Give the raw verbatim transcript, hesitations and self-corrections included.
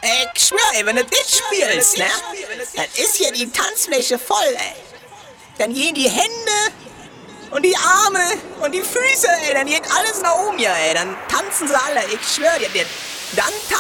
Ey, ich schwör, ey, wenn du das spielst, ne, dann ist hier die Tanzfläche voll, ey. Dann gehen die Hände und die Arme und die Füße, ey, dann geht alles nach oben hier, ey. Dann tanzen sie alle, ich schwör dir, dann